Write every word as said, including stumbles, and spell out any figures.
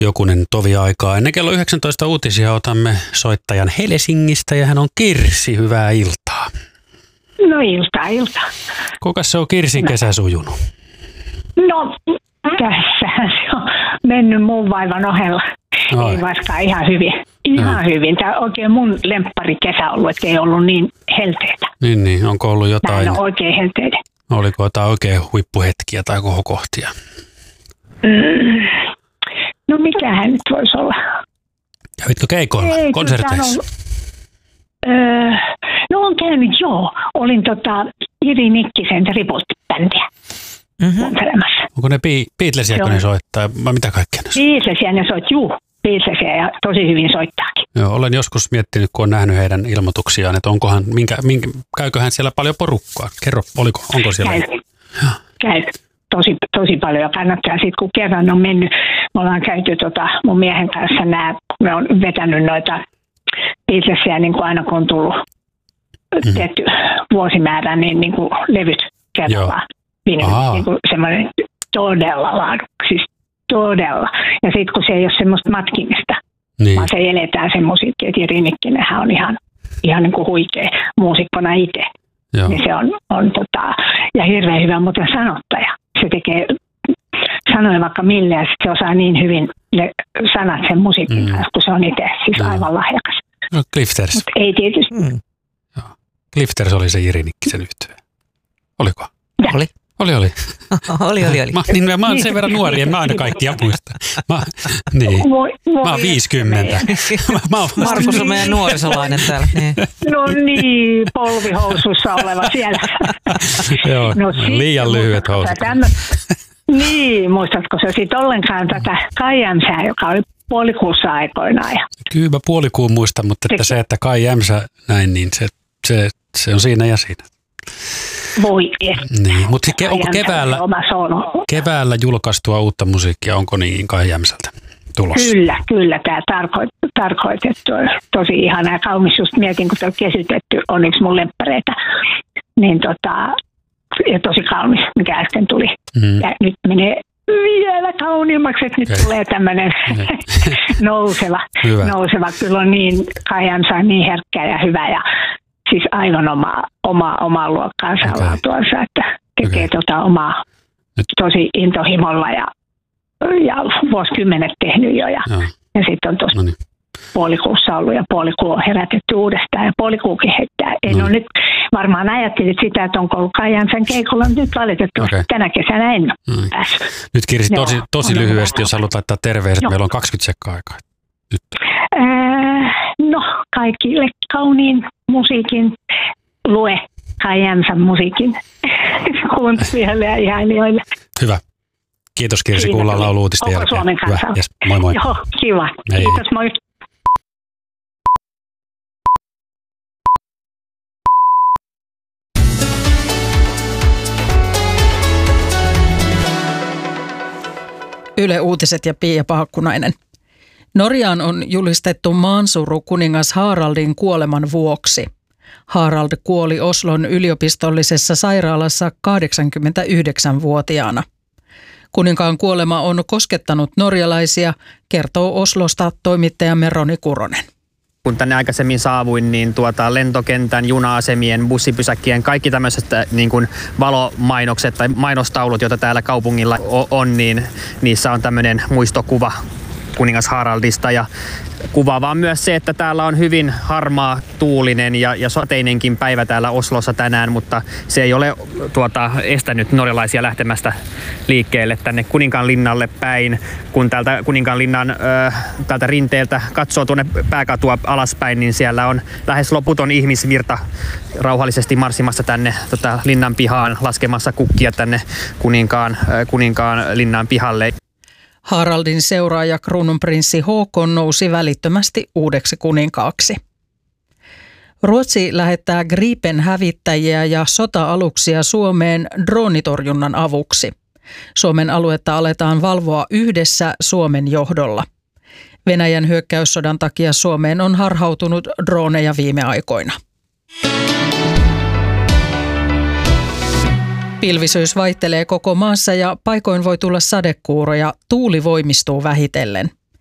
jokunen tovi aikaa. Ennen kello yhdeksäntoista uutisia otamme soittajan Helsingistä ja hän on Kirsi. Hyvää iltaa. No iltaa, iltaa. Kuinkas se on Kirsin kesä sujunut? No tässähän se on mennyt muun vaivan ohella. Ai. Ei vaskaan ihan hyvin. Ihan Ai. hyvin. Tämä on oikein mun lemppari kesä ollut, ettei ollut niin helteitä. Niin, niin. Onko ollut jotain, Näin on oikein helteitä. oliko jotain oikein huippuhetkiä tai kohokohtia? Mm. No mikähän nyt voisi olla? Kävitkö keikoilla, Ei, konserteissa? Öö, no on käynyt, joo. Olin tota Iri Nikkisen Tribute-bändiä Mm-hmm. kuuntelemassa. Onko ne Be- Beatlesia, kun Joo. ne soittaa, vai mitä kaikkea ne soittaa? Beatlesia ne soit, juu. Beatlesia ja tosi hyvin soittaakin. Joo, olen joskus miettinyt, kun on nähnyt heidän ilmoituksiaan, että onkohan, minkä, minkä, käyköhän siellä paljon porukkaa? Kerro, oliko, onko siellä? Käy. Käy. Tosi, tosi paljon. Ja kannattaa sitten, kun kerran on mennyt, me ollaan käyty tota, mun miehen kanssa nämä, me on vetänyt noita Beatlesia niin kuin aina kun on tullut mm. tehty vuosimäärä, niin, niin kuin levyt kerrallaan. Niin kuin semmoinen todella laadukka, siis todella. Ja sitten kun se ei ole semmoista matkimista, Niin. vaan se eletään sen musiikki, että Jiri Nikkinenhän on ihan, ihan niin kuin huikea muusikkona itse. Joo. Niin se on, on tota, ja hirveän hyvä muuten sanottaja. Se tekee sanoja vaikka mille ja sitten se osaa niin hyvin ne sanat sen musiikin Mm. kanssa, kun se on itse siis Joo. aivan lahjakas. No, Clifters. Mutta ei tietysti. Mm. Joo. Clifters oli se Jiri Nikkisen yhtye. Oliko? Oli. Oli, oli. oli, oli, oli. Mä, niin, mä oon sen verran nuori, en mä aina kaikkia muista. Mä, niin. Voi, voi Mä oon viisikymmentä. mä oon Markus on meidän nuorisolainen täällä. Niin. No niin, polvihousussa oleva siellä. Joo, No sit, liian lyhyet housut. Tämmö- niin, muistatko sä sitten ollenkaan tätä Kaijamsää, joka oli puolikuussa aikoinaan? Ja Kyllä mä puolikuun muistan, mutta että se, että Kai Jämsä näin, niin se, se, se on siinä ja siinä. voi et. Niin, mutta ke, onko Kaijamsa keväällä, on oma soolo. keväällä julkaistua uutta musiikkia, onko niin Kai Jämsältä tulossa? Kyllä, kyllä. Tämä tarkoit- tarkoitettu on tosi ihana ja kaunis. Just mietin, kun tuo kesytetty on yksi mun lemppareita. Niin tota, ja tosi kaunis, mikä äsken tuli. Mm. Ja nyt menee vielä kauniimmaksi, että nyt Okei. tulee tämmöinen nouseva, Hyvä. nouseva. Kyllä on niin, Kajansa on niin herkkä ja hyvä ja siis aivan omaa, omaa, omaa luokkaansa Okei. laatuansa, että tekee Okei. tota omaa Nyt. tosi intohimolla ja, ja vuosikymmenet tehnyt jo ja, Joo, ja sitten on tuossa no niin. puolikuussa ollut ja puolikuu on herätetty uudestaan ja puolikuukin heittää. En No. ole nyt varmaan ajattelit sitä, että onko ollut Kajansan keikolla, mutta nyt valitettavasti Okei. tänä kesänä en ole Noin. päässyt. Nyt Kirsi, Joo, tosi, tosi on lyhyesti, hyvä. jos haluat laittaa terveiset, Joo. meillä on kaksikymmentä sekkaa aikaa. Nyt. Ää, no, kaikille kauniin musiikin lue Kajansan musiikin kuuntelijoille ja ihailijoille. Hyvä. Kiitos Kirsi, Siinä kuullaan tuli. laulu-uutisten Koko jälkeen. Suomen Hyvä. kanssa. Yes. Moi moi. Joo, kiva. Hei. Kiitos, moi. Yle Uutiset ja Pia Paakkunainen. Norjaan on julistettu maansuru kuningas Haraldin kuoleman vuoksi. Harald kuoli Oslon yliopistollisessa sairaalassa kahdeksankymmentäyhdeksänvuotiaana. Kuninkaan kuolema on koskettanut norjalaisia, kertoo Oslosta toimittajamme Roni Kuronen. Kun tänne aikaisemmin saavuin, niin tuota, lentokentän, juna-asemien, bussipysäkkien, kaikki tämmöiset äh, niin kuin valomainokset tai mainostaulut, joita täällä kaupungilla on, niin niissä on tämmöinen muistokuva kuningas Haraldista. Ja kuvaavaa myös se, että täällä on hyvin harmaa, tuulinen ja, ja sateinenkin päivä täällä Oslossa tänään, mutta se ei ole tuota, estänyt norjalaisia lähtemästä liikkeelle tänne Kuninkaanlinnalle päin. Kun täältä Kuninkaanlinnan äh, täältä rinteeltä katsoo tuonne pääkatua alaspäin, niin siellä on lähes loputon ihmisvirta rauhallisesti marssimassa tänne tota, linnan pihaan, laskemassa kukkia tänne Kuninkaan, äh, Kuninkaan linnan pihalle. Haraldin seuraaja kruununprinssi Håkon nousi välittömästi uudeksi kuninkaaksi. Ruotsi lähettää Gripen-hävittäjiä ja sota-aluksia Suomeen droonitorjunnan avuksi. Suomen aluetta aletaan valvoa yhdessä Suomen johdolla. Venäjän hyökkäyssodan takia Suomeen on harhautunut drooneja viime aikoina. Pilvisyys vaihtelee koko maassa ja paikoin voi tulla sadekuuroja, tuuli voimistuu vähitellen.